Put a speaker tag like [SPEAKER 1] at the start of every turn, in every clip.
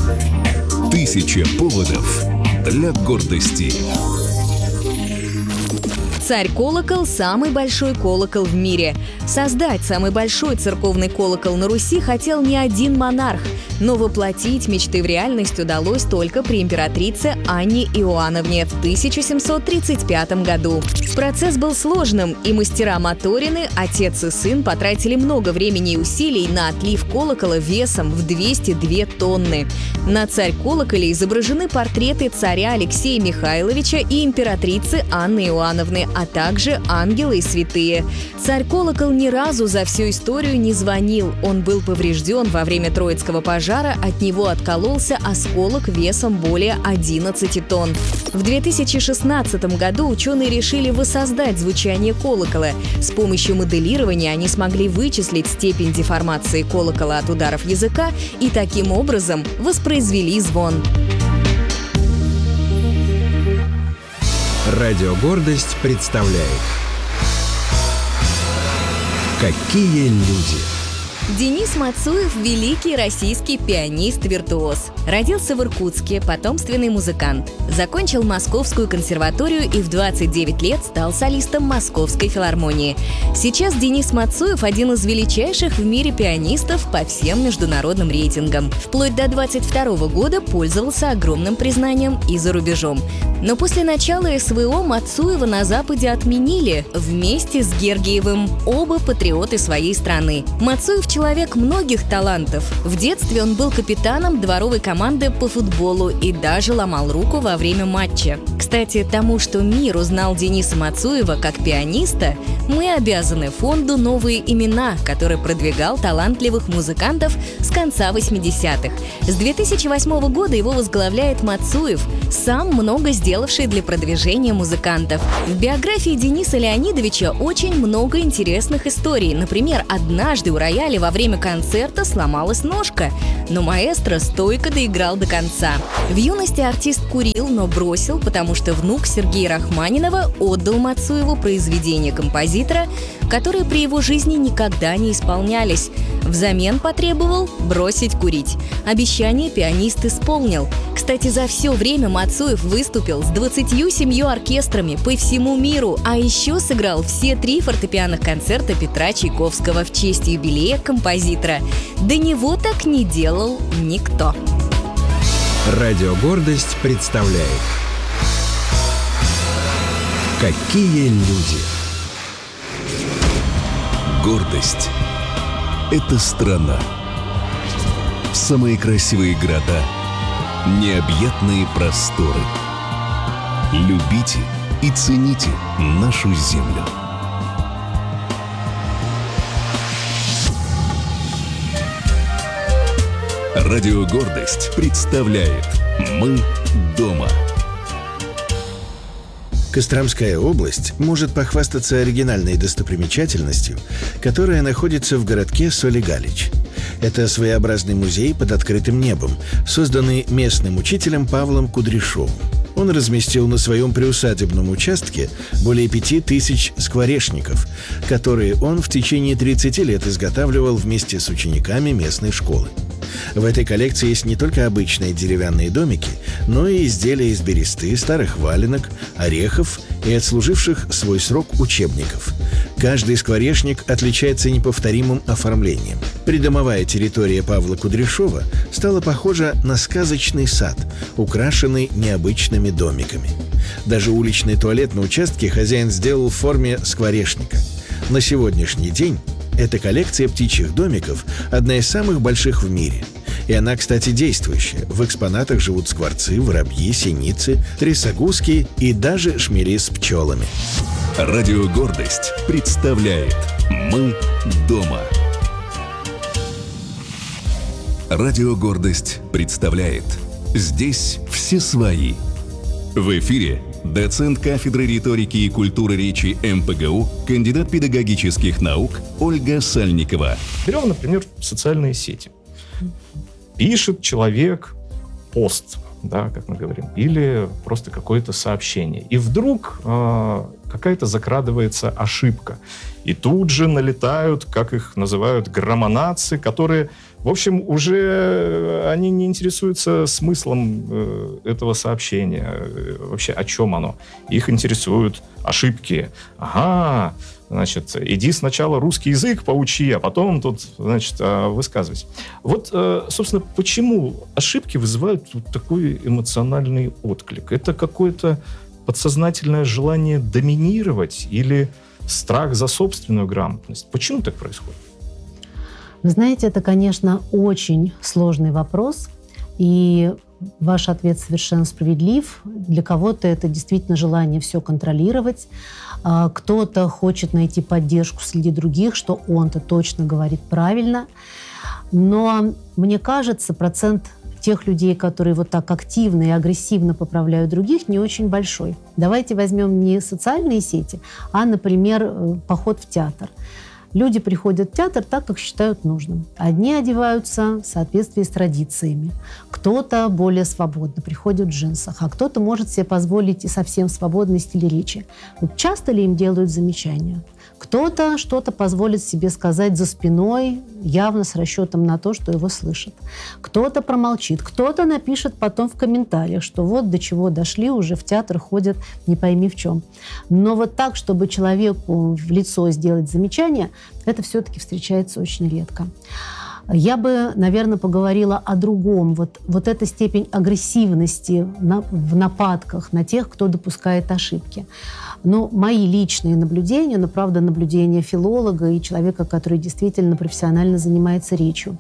[SPEAKER 1] Тысяча поводов для гордости.
[SPEAKER 2] Царь-колокол – самый большой колокол в мире. Создать самый большой церковный колокол на Руси хотел не один монарх, но воплотить мечты в реальность удалось только при императрице Анне Иоанновне в 1735 году. Процесс был сложным, и мастера Моторины, отец и сын, потратили много времени и усилий на отлив колокола весом в 202 тонны. На царь-колоколе изображены портреты царя Алексея Михайловича и императрицы Анны Иоанновны, а также ангелы и святые. Царь-колокол ни разу за всю историю не звонил. Он был поврежден во время Троицкого пожара, от него откололся осколок весом более 11 тонн. В 2016 году ученые решили воссоздать звучание колокола. С помощью моделирования они смогли вычислить степень деформации колокола от ударов языка и таким образом воспроизвели звон.
[SPEAKER 3] Радио «Гордость» представляет «Какие люди».
[SPEAKER 2] Денис Мацуев – великий российский пианист-виртуоз. Родился в Иркутске, потомственный музыкант. Закончил Московскую консерваторию и в 29 лет стал солистом Московской филармонии. Сейчас Денис Мацуев – один из величайших в мире пианистов по всем международным рейтингам. Вплоть до 22 года пользовался огромным признанием и за рубежом. Но после начала СВО Мацуева на Западе отменили вместе с Гергиевым, оба патриоты своей страны. Мацуев – человек многих талантов. В детстве он был капитаном дворовой команды по футболу и даже ломал руку во время матча. Кстати, тому, что мир узнал Дениса Мацуева как пианиста, мы обязаны фонду «Новые имена», который продвигал талантливых музыкантов с конца 80-х. С 2008 года его возглавляет Мацуев, сам много сделавший для продвижения музыкантов. В биографии Дениса Леонидовича очень много интересных историй. Например, однажды у рояля во время концерта сломалась ножка, но маэстро стойко доиграл до конца. В юности артист курил, но бросил, потому что внук Сергея Рахманинова отдал Мацуеву произведения композитора, которые при его жизни никогда не исполнялись. Взамен потребовал бросить курить. Обещание пианист исполнил. Кстати, за все время Мацуев выступил с 27 оркестрами по всему миру, а еще сыграл все 3 фортепианных концерта Петра Чайковского в честь юбилея композитора. До него так не делал никто.
[SPEAKER 3] Радио «Гордость» представляет «Какие люди».
[SPEAKER 1] Гордость – это страна. Самые красивые города, необъятные просторы. Любите и цените нашу землю. Радио «Гордость» представляет «Мы дома».
[SPEAKER 4] Костромская область может похвастаться оригинальной достопримечательностью, которая находится в городке Солигалич. Это своеобразный музей под открытым небом, созданный местным учителем Павлом Кудряшовым. Он разместил на своем приусадебном участке более 5000 скворечников, которые он в течение 30 лет изготавливал вместе с учениками местной школы. В этой коллекции есть не только обычные деревянные домики, но и изделия из бересты, старых валенок, орехов и отслуживших свой срок учебников. Каждый скворечник отличается неповторимым оформлением. Придомовая территория Павла Кудряшова стала похожа на сказочный сад, украшенный необычными домиками. Даже уличный туалет на участке хозяин сделал в форме скворечника. На сегодняшний день эта коллекция птичьих домиков одна из самых больших в мире. И она, кстати, действующая. В экспонатах живут скворцы, воробьи, синицы, трясогузки и даже шмели с пчелами.
[SPEAKER 1] Радио «Гордость» представляет «Мы дома». Радио «Гордость» представляет «Здесь все свои». В эфире доцент кафедры риторики и культуры речи МПГУ, кандидат педагогических наук Ольга Сальникова.
[SPEAKER 5] Берем, например, социальные сети. Пишет человек пост, да, как мы говорим, или просто какое-то сообщение. И вдруг какая-то закрадывается ошибка. И тут же налетают, как их называют, громонадцы, которые, в общем, уже они не интересуются смыслом этого сообщения, вообще о чем оно. Их интересуют ошибки. Ага, значит, иди сначала русский язык поучи, а потом тут, значит, высказывайся. Вот, собственно, почему ошибки вызывают вот такой эмоциональный отклик? Это какое-то подсознательное желание доминировать или страх за собственную грамотность? Почему так происходит?
[SPEAKER 6] Вы знаете, это, конечно, очень сложный вопрос, и ваш ответ совершенно справедлив. Для кого-то это действительно желание все контролировать, кто-то хочет найти поддержку среди других, что он-то точно говорит правильно. Но мне кажется, процент тех людей, которые вот так активно и агрессивно поправляют других, не очень большой. Давайте возьмем не социальные сети, а, например, поход в театр. Люди приходят в театр так, как считают нужным. Одни одеваются в соответствии с традициями. Кто-то более свободно приходит в джинсах, а кто-то может себе позволить и совсем свободный стиль речи. Вот часто ли им делают замечания? Кто-то что-то позволит себе сказать за спиной, явно с расчетом на то, что его слышат. Кто-то промолчит, кто-то напишет потом в комментариях, что вот до чего дошли, уже в театр ходят не пойми в чем. Но вот так, чтобы человеку в лицо сделать замечание, это все-таки встречается очень редко. Я бы, наверное, поговорила о другом. Вот эта степень агрессивности в нападках на тех, кто допускает ошибки. Но мои личные наблюдения, но, правда, наблюдения филолога и человека, который действительно профессионально занимается речью.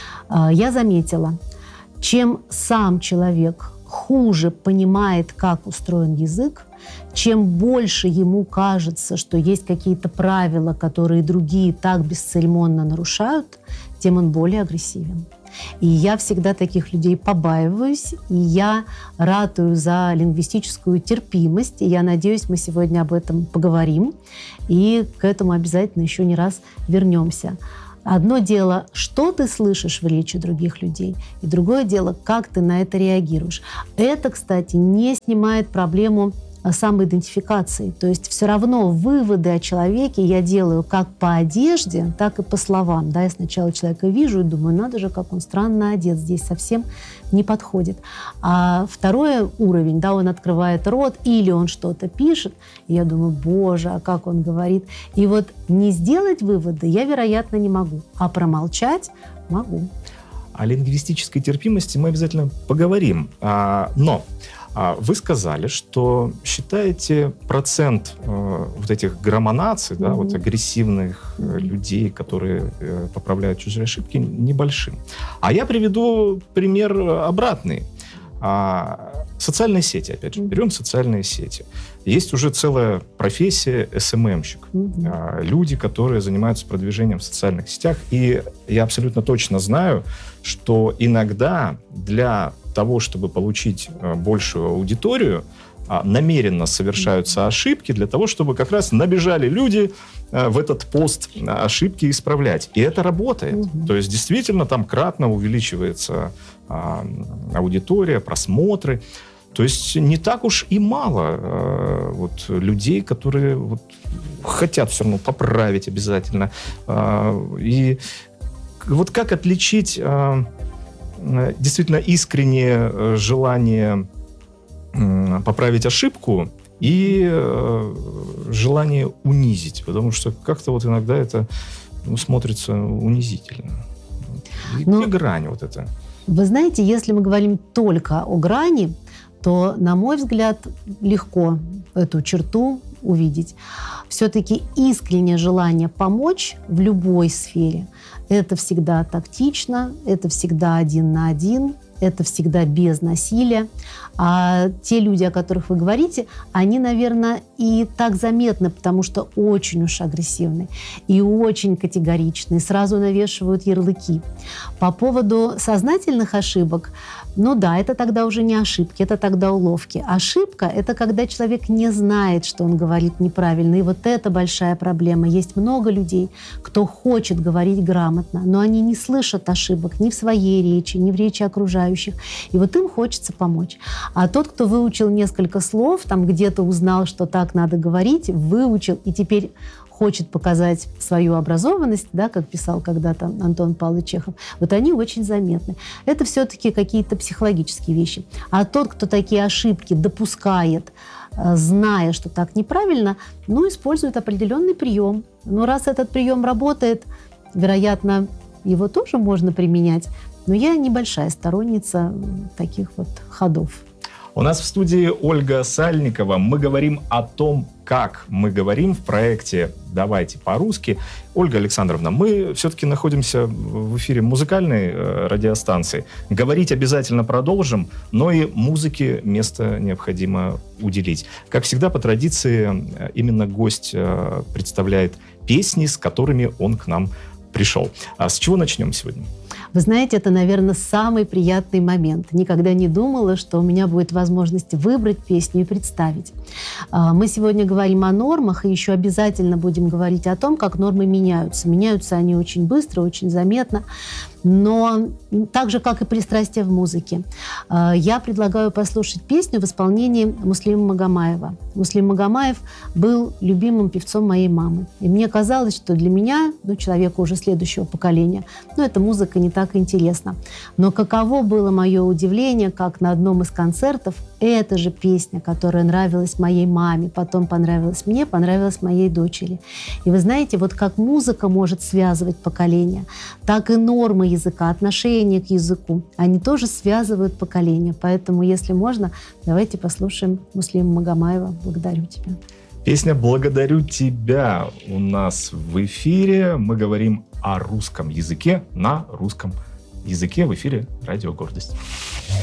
[SPEAKER 6] Я заметила, чем сам человек хуже понимает, как устроен язык, чем больше ему кажется, что есть какие-то правила, которые другие так бесцеремонно нарушают, тем он более агрессивен. И я всегда таких людей побаиваюсь, и я ратую за лингвистическую терпимость, и я надеюсь, мы сегодня об этом поговорим, и к этому обязательно еще не раз вернемся. Одно дело, что ты слышишь в речи других людей, и другое дело, как ты на это реагируешь. Это, кстати, не снимает проблему самоидентификации. То есть все равно выводы о человеке я делаю как по одежде, так и по словам. Да, я сначала человека вижу и думаю, надо же, как он странно одет, здесь совсем не подходит. А второй уровень, да, он открывает рот или он что-то пишет, и я думаю, боже, а как он говорит. И вот не сделать выводы я, вероятно, не могу, а промолчать могу.
[SPEAKER 5] О лингвистической терпимости мы обязательно поговорим. Но вы сказали, что считаете процент вот этих громонаций, да, вот агрессивных людей, которые поправляют чужие ошибки, небольшим. А я приведу пример обратный. Социальные сети, опять же, берем социальные сети. Есть уже целая профессия СММщик. Люди, которые занимаются продвижением в социальных сетях. И я абсолютно точно знаю, что иногда для того, чтобы получить большую аудиторию, намеренно совершаются ошибки для того, чтобы как раз набежали люди в этот пост ошибки исправлять. И это работает. То есть действительно там кратно увеличивается аудитория, просмотры. То есть не так уж и мало вот, людей, которые вот, хотят все равно поправить обязательно. И вот как отличить действительно искреннее желание поправить ошибку и желание унизить, потому что как-то вот иногда это смотрится унизительно. Где грань вот эта?
[SPEAKER 6] Вы знаете, если мы говорим только о грани, то, на мой взгляд, легко эту черту увидеть. Все-таки искреннее желание помочь в любой сфере – это всегда тактично, это всегда 1 на 1, это всегда без насилия. А те люди, о которых вы говорите, они, наверное, и так заметны, потому что очень уж агрессивны и очень категоричны, сразу навешивают ярлыки. По поводу сознательных ошибок, ну да, это тогда уже не ошибки, это тогда уловки. Ошибка – это когда человек не знает, что он говорит неправильно. И вот это большая проблема. Есть много людей, кто хочет говорить грамотно, но они не слышат ошибок ни в своей речи, ни в речи окружающих. начинающих. И вот им хочется помочь. А тот, кто выучил несколько слов, там где-то узнал, что так надо говорить, выучил, и теперь хочет показать свою образованность, да, как писал когда-то Антон Павлович Чехов, вот они очень заметны. Это все-таки какие-то психологические вещи. А тот, кто такие ошибки допускает, зная, что так неправильно, ну, использует определенный прием. Но раз этот прием работает, вероятно, его тоже можно применять. Но я небольшая сторонница таких вот ходов.
[SPEAKER 5] У нас в студии Ольга Сальникова. Мы говорим о том, как мы говорим в проекте «Давайте по-русски». Ольга Александровна, мы все-таки находимся в эфире музыкальной радиостанции. Говорить обязательно продолжим, но и музыке место необходимо уделить. Как всегда, по традиции, именно гость представляет песни, с которыми он к нам пришел. А с чего начнем сегодня?
[SPEAKER 6] Вы знаете, это, наверное, самый приятный момент. Никогда не думала, что у меня будет возможность выбрать песню и представить. Мы сегодня говорим о нормах, и еще обязательно будем говорить о том, как нормы меняются. Меняются они очень быстро, очень заметно. Но так же, как и пристрастие в музыке, я предлагаю послушать песню в исполнении Муслима Магомаева. Муслим Магомаев был любимым певцом моей мамы. И мне казалось, что для меня, человека уже следующего поколения, эта музыка не так интересна. Но каково было мое удивление, как на одном из концертов эта же песня, которая нравилась моей маме, потом понравилась мне, понравилась моей дочери. И вы знаете, вот как музыка может связывать поколения, так и нормы языка, отношение к языку, они тоже связывают поколения. Поэтому, если можно, давайте послушаем Муслима Магомаева «Благодарю тебя».
[SPEAKER 5] Песня «Благодарю тебя» у нас в эфире. Мы говорим о русском языке на русском языке в эфире «Радио Гордость».